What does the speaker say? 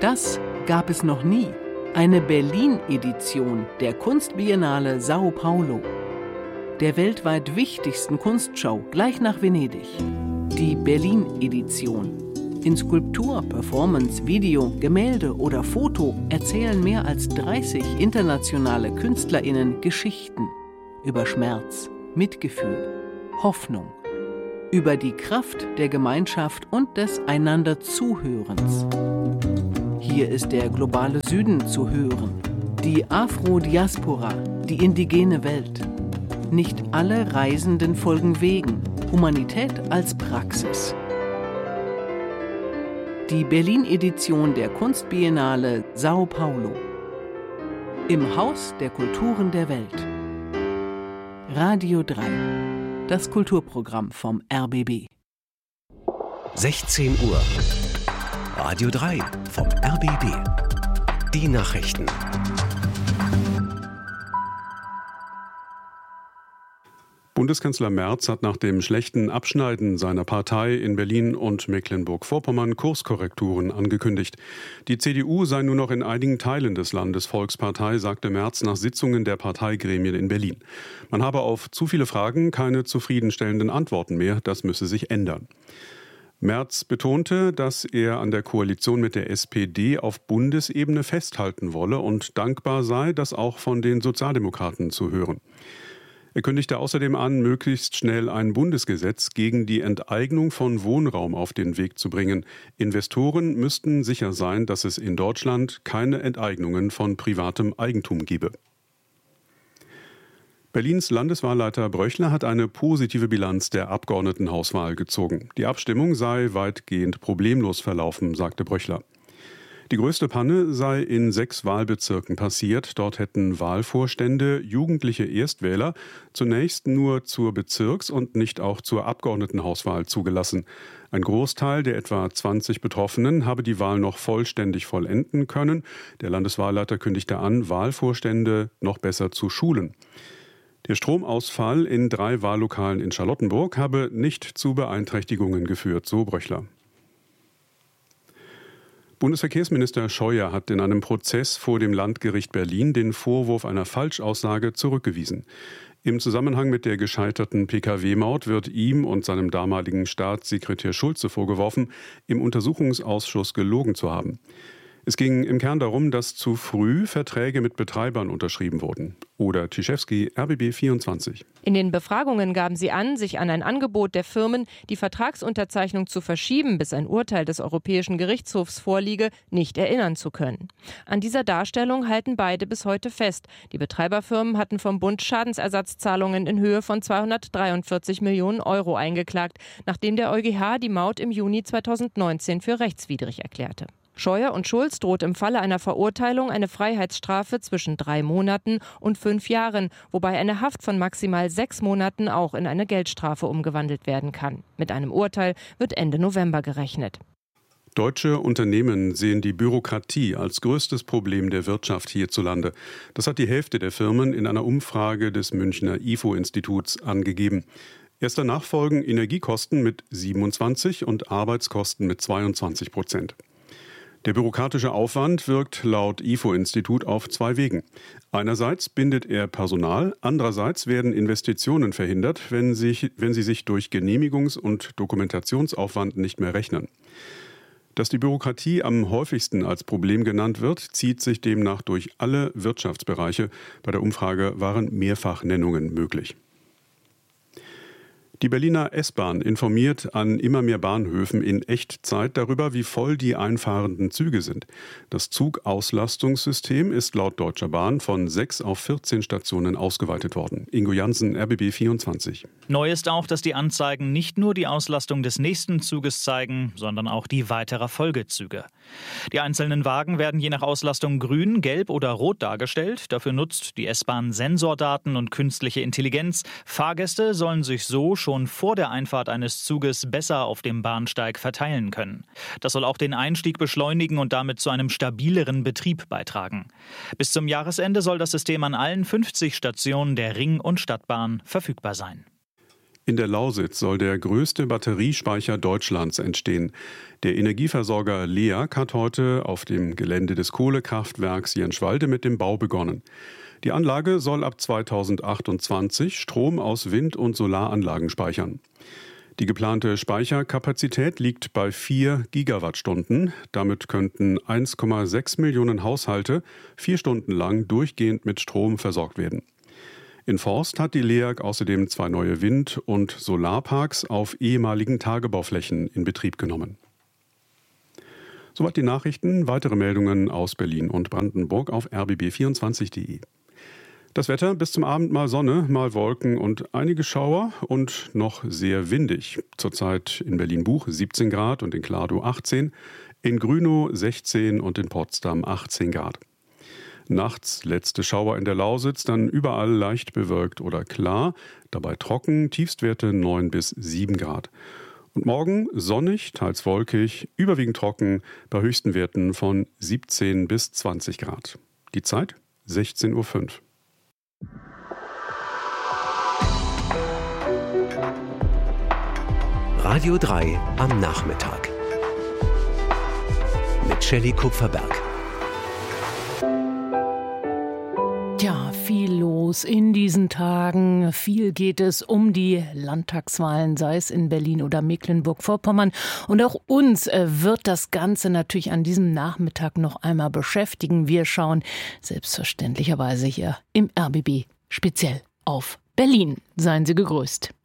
Das gab es noch nie. Eine Berlin-Edition der Kunstbiennale Sao Paulo, der weltweit wichtigsten Kunstschau gleich nach Venedig. Die Berlin-Edition. In Skulptur, Performance, Video, Gemälde oder Foto erzählen mehr als 30 internationale KünstlerInnen Geschichten über Schmerz, Mitgefühl, Hoffnung, über die Kraft der Gemeinschaft und des Einander-Zuhörens. Hier ist der globale Süden zu hören, die Afro-Diaspora, die indigene Welt. Nicht alle Reisenden folgen Wegen, Humanität als Praxis. Die Berlin-Edition der Kunstbiennale Sao Paulo. Im Haus der Kulturen der Welt. Radio 3. Das Kulturprogramm vom RBB. 16 Uhr. Radio 3 vom RBB. Die Nachrichten. Bundeskanzler Merz hat nach dem schlechten Abschneiden seiner Partei in Berlin und Mecklenburg-Vorpommern Kurskorrekturen angekündigt. Die CDU sei nur noch in einigen Teilen des Landes Volkspartei, sagte Merz nach Sitzungen der Parteigremien in Berlin. Man habe auf zu viele Fragen keine zufriedenstellenden Antworten mehr, das müsse sich ändern. Merz betonte, dass er an der Koalition mit der SPD auf Bundesebene festhalten wolle und dankbar sei, das auch von den Sozialdemokraten zu hören. Er kündigte außerdem an, möglichst schnell ein Bundesgesetz gegen die Enteignung von Wohnraum auf den Weg zu bringen. Investoren müssten sicher sein, dass es in Deutschland keine Enteignungen von privatem Eigentum gebe. Berlins Landeswahlleiter Bröchler hat eine positive Bilanz der Abgeordnetenhauswahl gezogen. Die Abstimmung sei weitgehend problemlos verlaufen, sagte Bröchler. Die größte Panne sei in 6 Wahlbezirken passiert. Dort hätten Wahlvorstände jugendliche Erstwähler zunächst nur zur Bezirks- und nicht auch zur Abgeordnetenhauswahl zugelassen. Ein Großteil der etwa 20 Betroffenen habe die Wahl noch vollständig vollenden können. Der Landeswahlleiter kündigte an, Wahlvorstände noch besser zu schulen. Der Stromausfall in 3 Wahllokalen in Charlottenburg habe nicht zu Beeinträchtigungen geführt, so Bröchler. Bundesverkehrsminister Scheuer hat in einem Prozess vor dem Landgericht Berlin den Vorwurf einer Falschaussage zurückgewiesen. Im Zusammenhang mit der gescheiterten Pkw-Maut wird ihm und seinem damaligen Staatssekretär Schulze vorgeworfen, im Untersuchungsausschuss gelogen zu haben. Es ging im Kern darum, dass zu früh Verträge mit Betreibern unterschrieben wurden. Oder Tischewski, RBB 24. In den Befragungen gaben sie an, sich an ein Angebot der Firmen, die Vertragsunterzeichnung zu verschieben, bis ein Urteil des Europäischen Gerichtshofs vorliege, nicht erinnern zu können. An dieser Darstellung halten beide bis heute fest. Die Betreiberfirmen hatten vom Bund Schadensersatzzahlungen in Höhe von 243 Millionen Euro eingeklagt, nachdem der EuGH die Maut im Juni 2019 für rechtswidrig erklärte. Scheuer und Schulz droht im Falle einer Verurteilung eine Freiheitsstrafe zwischen 3 Monaten und 5 Jahren, wobei eine Haft von maximal 6 Monaten auch in eine Geldstrafe umgewandelt werden kann. Mit einem Urteil wird Ende November gerechnet. Deutsche Unternehmen sehen die Bürokratie als größtes Problem der Wirtschaft hierzulande. Das hat die Hälfte der Firmen in einer Umfrage des Münchner IFO-Instituts angegeben. Erst danach folgen Energiekosten mit 27% und Arbeitskosten mit 22%. Der bürokratische Aufwand wirkt laut IFO-Institut auf 2 Wegen. Einerseits bindet er Personal, andererseits werden Investitionen verhindert, wenn sie sich durch Genehmigungs- und Dokumentationsaufwand nicht mehr rechnen. Dass die Bürokratie am häufigsten als Problem genannt wird, zieht sich demnach durch alle Wirtschaftsbereiche. Bei der Umfrage waren Mehrfachnennungen möglich. Die Berliner S-Bahn informiert an immer mehr Bahnhöfen in Echtzeit darüber, wie voll die einfahrenden Züge sind. Das Zugauslastungssystem ist laut Deutscher Bahn von 6 auf 14 Stationen ausgeweitet worden. Ingo Jansen, RBB 24. Neu ist auch, dass die Anzeigen nicht nur die Auslastung des nächsten Zuges zeigen, sondern auch die weiterer Folgezüge. Die einzelnen Wagen werden je nach Auslastung grün, gelb oder rot dargestellt. Dafür nutzt die S-Bahn Sensordaten und künstliche Intelligenz. Fahrgäste sollen sich so schon vor der Einfahrt eines Zuges besser auf dem Bahnsteig verteilen können. Das soll auch den Einstieg beschleunigen und damit zu einem stabileren Betrieb beitragen. Bis zum Jahresende soll das System an allen 50 Stationen der Ring- und Stadtbahn verfügbar sein. In der Lausitz soll der größte Batteriespeicher Deutschlands entstehen. Der Energieversorger LEAG hat heute auf dem Gelände des Kohlekraftwerks Jenschwalde mit dem Bau begonnen. Die Anlage soll ab 2028 Strom aus Wind- und Solaranlagen speichern. Die geplante Speicherkapazität liegt bei 4 Gigawattstunden. Damit könnten 1,6 Millionen Haushalte 4 Stunden lang durchgehend mit Strom versorgt werden. In Forst hat die LEAG außerdem 2 neue Wind- und Solarparks auf ehemaligen Tagebauflächen in Betrieb genommen. Soweit die Nachrichten. Weitere Meldungen aus Berlin und Brandenburg auf rbb24.de. Das Wetter: bis zum Abend mal Sonne, mal Wolken und einige Schauer und noch sehr windig. Zurzeit in Berlin-Buch 17 Grad und in Klardow 18, in Grünow 16 und in Potsdam 18 Grad. Nachts letzte Schauer in der Lausitz, dann überall leicht bewölkt oder klar, dabei trocken, Tiefstwerte 9 bis 7 Grad. Und morgen sonnig, teils wolkig, überwiegend trocken, bei höchsten Werten von 17 bis 20 Grad. Die Zeit 16:05 Uhr. Radio 3 am Nachmittag. Mit Shelley Kupferberg. Ja, viel los in diesen Tagen. Viel geht es um die Landtagswahlen, sei es in Berlin oder Mecklenburg-Vorpommern. Und auch uns wird das Ganze natürlich an diesem Nachmittag noch einmal beschäftigen. Wir schauen selbstverständlicherweise hier im RBB speziell auf Berlin. Seien Sie gegrüßt.